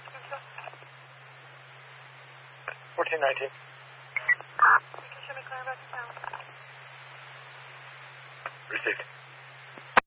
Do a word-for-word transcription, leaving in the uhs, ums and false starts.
fourteen nineteen. Can you show me clear back to town? Received.